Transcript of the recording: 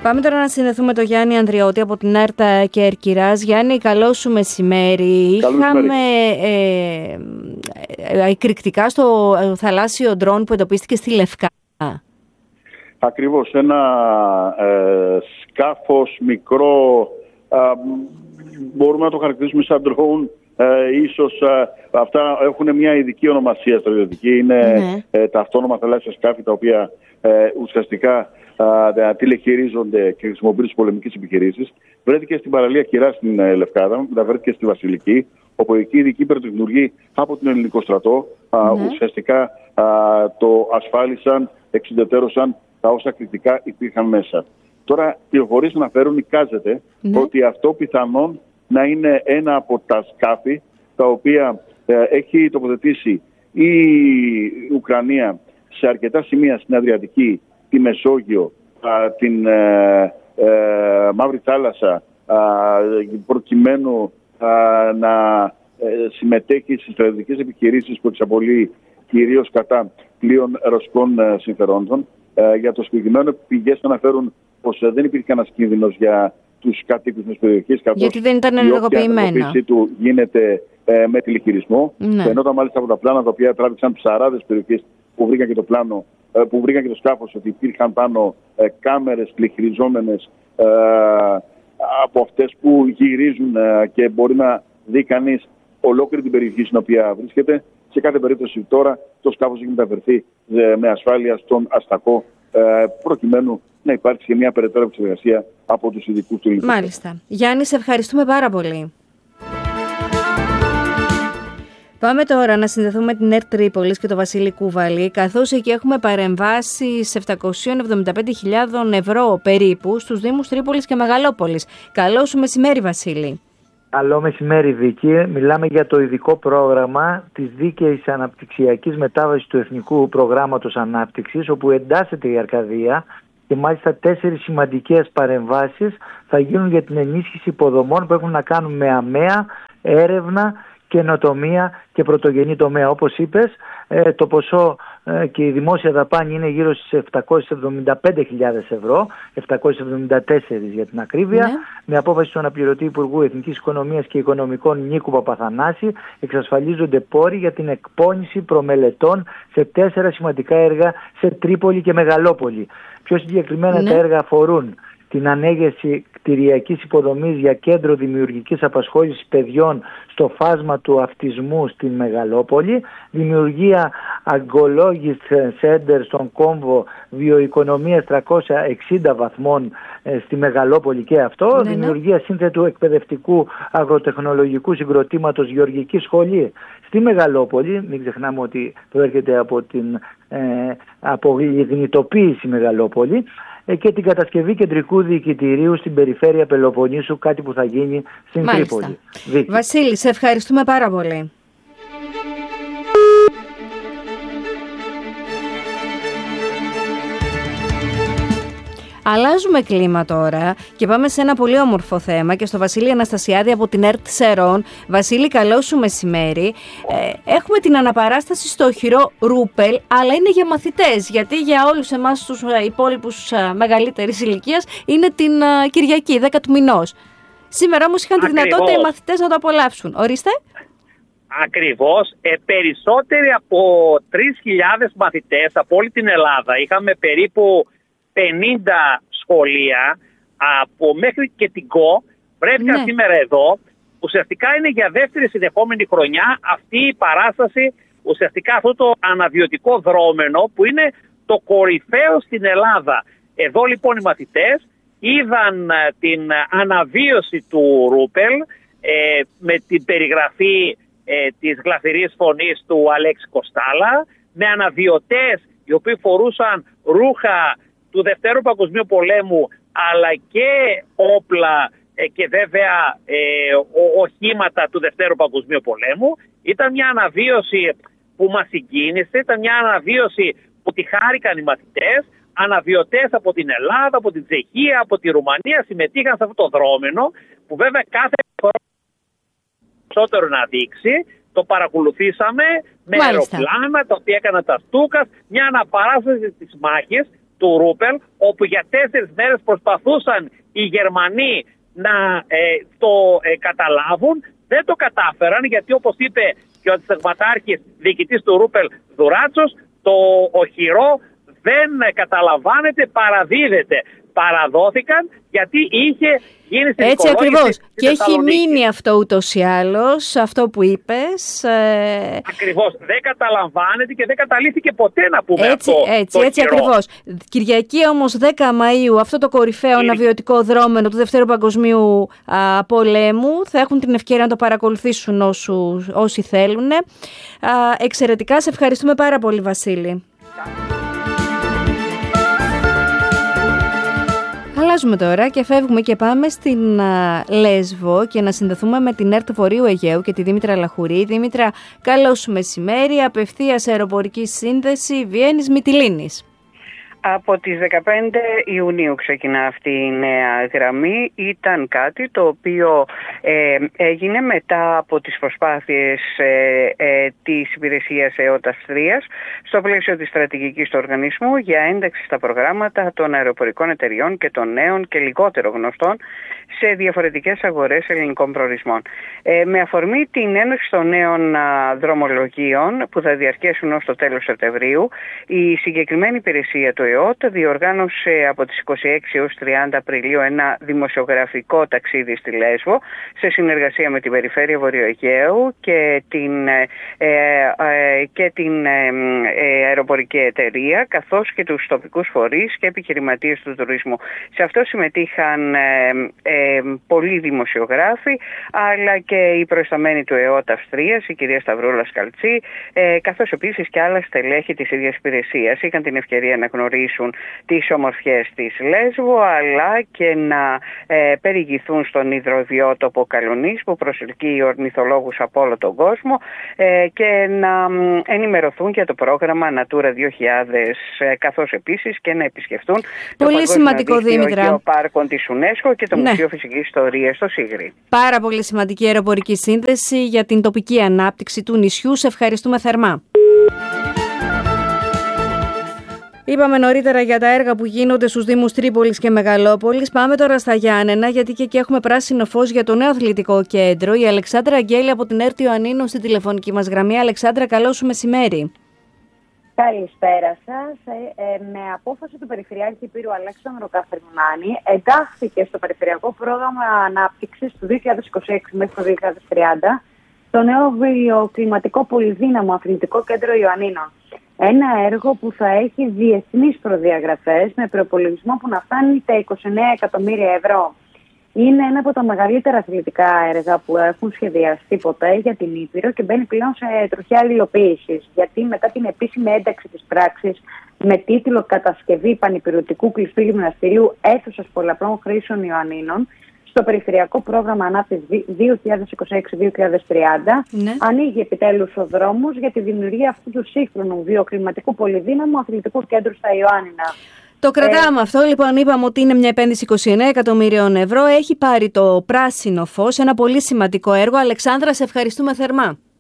Πάμε τώρα να συνδεθούμε το Γιάννη Ανδριώτη από την ΕΡΤ Κέρκυρας. Γιάννη, καλό σου μεσημέρι. Είχαμε εκρηκτικά στο θαλάσσιο ντρόν που εντοπίστηκε στη Λευκάδα. Ακριβώς, ένα σκάφος μικρό, μπορούμε να το χαρακτηρίσουμε σαν ντρόουν. Ίσως αυτά έχουν μια ειδική ονομασία στρατιωτική. Είναι τα αυτόνομα θαλάσσια σκάφη, τα οποία ουσιαστικά τηλεχειρίζονται και χρησιμοποιούν στις πολεμικές επιχειρήσεις. Βρέθηκε στην παραλία Κυρά στην Λευκάδα, μεταφέρθηκε στη Βασιλική, όπου εκεί ειδικοί πυροτεχνουργοί από τον ελληνικό στρατό ουσιαστικά το ασφάλισαν, εξουδετερώσαν τα όσα κριτικά υπήρχαν μέσα. Τώρα, πληροφορίες αναφέρουν, εικάζεται ότι αυτό πιθανόν να είναι ένα από τα σκάφη τα οποία έχει τοποθετήσει η Ουκρανία σε αρκετά σημεία στην Αδριατική, τη Μεσόγειο, την Μαύρη Θάλασσα, προκειμένου να συμμετέχει στις στρατιωτικές επιχειρήσεις που εξαπολύει κυρίως κατά πλοίων ρωσικών συμφερόντων. Για το συγκεκριμένο, πηγές αναφέρουν πως δεν υπήρχε κανένας κίνδυνος για τους κατοίκους της περιοχής, καθώς γιατί δεν ήταν ενεργοποιημένα. Η αντιμετώπιση του γίνεται με τηλεχειρισμό. Φαινόταν μάλιστα από τα πλάνα τα οποία τράβηξαν ψαράδες περιοχής που βρήκαν και το πλάνο, που βρήκαν και το σκάφος, ότι υπήρχαν πάνω κάμερες τηλεχειριζόμενες από αυτές που γυρίζουν και μπορεί να δει κανείς ολόκληρη την περιοχή στην οποία βρίσκεται. Σε κάθε περίπτωση τώρα το σκάφος έχει μεταφερθεί με ασφάλεια στον αστακό, προκειμένου να υπάρξει και μια περαιτέρω εξεργασία από τους ειδικούς του ελληνικού. Μάλιστα. Γιάννη, σε ευχαριστούμε πάρα πολύ. Πάμε τώρα να συνδεθούμε με την ΕΡΤ Τρίπολης και το Βασίλη Κουβαλή, καθώς εκεί έχουμε παρεμβάσεις 775.000 ευρώ περίπου στους Δήμους Τρίπολης και Μεγαλόπολης. Καλό σου μεσημέρι, Βασίλη. Καλό μεσημέρι, Βίκη. Μιλάμε για το ειδικό πρόγραμμα της δίκαιης αναπτυξιακής μετάβασης του Εθνικού Προγράμματος Ανάπτυξης, όπου εντάσσεται η Αρκαδία, και μάλιστα 4 σημαντικές παρεμβάσεις θα γίνουν για την ενίσχυση υποδομών που έχουν να κάνουν με αμαία, έρευνα, καινοτομία και πρωτογενή τομέα. Όπως είπες, το ποσό και η δημόσια δαπάνη είναι γύρω στις 775.000 ευρώ, 774 για την ακρίβεια, με απόφαση του αναπληρωτή Υπουργού Εθνικής Οικονομίας και Οικονομικών Νίκου Παπαθανάση εξασφαλίζονται πόροι για την εκπόνηση προμελετών σε 4 σημαντικά έργα σε Τρίπολη και Μεγαλόπολη. Πιο συγκεκριμένα τα έργα αφορούν την ανέγερση κτηριακής υποδομής για κέντρο δημιουργικής απασχόλησης παιδιών στο φάσμα του αυτισμού στην Μεγαλόπολη, δημιουργία Agroologist Center στον κόμβο βιοοικονομίας 360 βαθμών στη Μεγαλόπολη και αυτό, δημιουργία σύνθετου εκπαιδευτικού αγροτεχνολογικού συγκροτήματος γεωργική σχολή στη Μεγαλόπολη, μην ξεχνάμε ότι προέρχεται από την απογειγνητοποίηση Μεγαλόπολη, και την κατασκευή κεντρικού διοικητηρίου στην περιφέρεια Πελοποννήσου, κάτι που θα γίνει στην Τρίπολη. Βασίλη, σε ευχαριστούμε πάρα πολύ. Αλλάζουμε κλίμα τώρα και πάμε σε ένα πολύ όμορφο θέμα και στο Βασίλη Αναστασιάδη από την ΕΡΤ Σερών. Βασίλη, καλό σου μεσημέρι. Έχουμε την αναπαράσταση στο οχυρό Ρούπελ, αλλά είναι για μαθητές, γιατί για όλους εμάς τους υπόλοιπους μεγαλύτερης ηλικίας είναι την Κυριακή, 10 του μηνός. Σήμερα όμως είχαν τη δυνατότητα οι μαθητές να το απολαύσουν. Ορίστε. Ακριβώς. Περισσότεροι από 3.000 μαθητές από όλη την Ελλάδα. Είχαμε περίπου 50 σχολεία από μέχρι και την ΚΟ βρέθηκαν σήμερα εδώ. Ουσιαστικά είναι για δεύτερη συνεχόμενη χρονιά αυτή η παράσταση, ουσιαστικά αυτό το αναβιωτικό δρόμενο που είναι το κορυφαίο στην Ελλάδα. Εδώ λοιπόν οι μαθητές είδαν την αναβίωση του Ρούπελ με την περιγραφή της γλαφυρής φωνής του Αλέξη Κοστάλα, με αναβιωτές οι οποίοι φορούσαν ρούχα του Δευτέρου Παγκοσμίου Πολέμου, αλλά και όπλα και βέβαια οχήματα του Δευτέρου Παγκοσμίου Πολέμου. Ήταν μια αναβίωση που μας συγκίνησε, ήταν μια αναβίωση που τη χάρηκαν οι μαθητές. Αναβιωτές από την Ελλάδα, από την Τσεχία, από τη Ρουμανία συμμετείχαν σε αυτό το δρόμενο, που βέβαια κάθε χρόνο περισσότερο να δείξει. Το παρακολουθήσαμε με αεροπλάνα τα οποία έκαναν τα Στούκας, μια αναπαράσταση της μάχης. του Ρούπελ, όπου για 4 μέρες προσπαθούσαν οι Γερμανοί να το καταλάβουν. Δεν το κατάφεραν, γιατί όπως είπε και ο αντισυνταγματάρχης διοικητής του Ρούπελ Δουράτσος, το οχυρό δεν καταλαμβάνεται, παραδίδεται. Παραδόθηκαν γιατί είχε γίνει στην έτσι ακριβώς. Και έχει μείνει αυτό ούτως ή άλλως, αυτό που είπες. Ακριβώς. Δεν καταλαμβάνεται και δεν καταλήθηκε ποτέ, να πούμε έτσι, αυτό. Έτσι ακριβώς. Κυριακή όμως 10 Μαΐου, αυτό το κορυφαίο ναυιωτικό δρόμενο του Δευτέρου Παγκοσμίου Πολέμου. Θα έχουν την ευκαιρία να το παρακολουθήσουν όσοι θέλουν. Εξαιρετικά. Σε ευχαριστούμε πάρα πολύ, Βασίλη. Αλλάζουμε τώρα και φεύγουμε και πάμε στην Λέσβο και να συνδεθούμε με την ΕΡΤ Βορείου Αιγαίου και τη Δήμητρα Λαχουρή. Δήμητρα, καλό σου μεσημέρι. Απευθείας αεροπορική σύνδεση Βιέννης Μυτιλήνης. Από τις 15 Ιουνίου ξεκινά αυτή η νέα γραμμή. Ήταν κάτι το οποίο έγινε μετά από τις προσπάθειες της υπηρεσίας ΕΟΤ Αυστρίας στο πλαίσιο της στρατηγικής του οργανισμού για ένταξη στα προγράμματα των αεροπορικών εταιριών και των νέων και λιγότερο γνωστών σε διαφορετικές αγορές ελληνικών προορισμών. Με αφορμή την ένωση των νέων δρομολογίων που θα διαρκέσουν ως το τέλος Σεπτεμβρίου, η συγκεκριμένη υπηρεσία του ΕΟΤ διοργάνωσε από τις 26 έως 30 Απριλίου ένα δημοσιογραφικό ταξίδι στη Λέσβο σε συνεργασία με την Περιφέρεια Βορείου Αιγαίου και την αεροπορική εταιρεία, καθώς και τους τοπικούς φορείς και επιχειρηματίες του τουρισμού. Σε αυτό συμμετείχαν πολλοί δημοσιογράφοι, αλλά και οι προϊσταμένοι του ΕΟΤ Αυστρίας, η κυρία Σταυρούλα Σκαλτσή, καθώς επίσης και άλλα στελέχη της ίδιας υπηρεσίας. Είχαν την ευκαιρία να γνωρίσουν τις ομορφιές της Λέσβου, αλλά και να περιηγηθούν στον υδροβιότοπο Καλονής που προσελκύει ορνηθολόγους από όλο τον κόσμο και να ενημερωθούν για το πρόγραμμα Natura 2000, καθώς επίσης και να επισκεφτούν το Παγκόσμιο Γεωπάρκο της UNESCO και το Μουσείο Φυσικής Ιστορίας στο Σίγρη. Πάρα πολύ σημαντική αεροπορική σύνδεση για την τοπική ανάπτυξη του νησιού. Σε ευχαριστούμε θερμά. Είπαμε νωρίτερα για τα έργα που γίνονται στους Δήμους Τρίπολης και Μεγαλόπολης. Πάμε τώρα στα Γιάννενα, γιατί και εκεί έχουμε πράσινο φως για το νέο αθλητικό κέντρο. Η Αλεξάνδρα Αγγέλη από την ΕΡΤ Ιωαννίνων στη τηλεφωνική μας γραμμή. Αλεξάνδρα, καλό σου μεσημέρι. Καλησπέρα σας. Με απόφαση του Περιφερειάρχη Υπήρου Αλέξανδρο Καφριμάνη εντάχθηκε στο Περιφερειακό Πρόγραμμα Ανάπτυξης του 2026 μέχρι το 2030 το νέο βιοκλιματικό πολυδύναμο αθλητικό κέντρο Ιωαννίνων. Ένα έργο που θα έχει διεθνείς προδιαγραφές με προϋπολογισμό που να φτάνει τα 29 εκατομμύρια ευρώ. Είναι ένα από τα μεγαλύτερα αθλητικά έργα που έχουν σχεδιαστεί ποτέ για την Ήπειρο και μπαίνει πλέον σε τροχιά αλληλοποίησης. Γιατί μετά την επίσημη ένταξη της πράξης με τίτλο «Κατασκευή πανυπηρωτικού κλειστού γυμναστηρίου αίθουσας πολλαπλών χρήσεων Ιωαννίνων», στο Περιφερειακό Πρόγραμμα Ανάπτυξης 2026-2030 ανοίγει επιτέλους ο δρόμος για τη δημιουργία αυτού του σύγχρονου βιοκλιματικού πολυδύναμου αθλητικού κέντρου στα Ιωάννινα. Το κρατάμε αυτό. Λοιπόν, είπαμε ότι είναι μια επένδυση 29 εκατομμυρίων ευρώ. Έχει πάρει το πράσινο φως, ένα πολύ σημαντικό έργο. Αλεξάνδρα, σε ευχαριστούμε θερμά.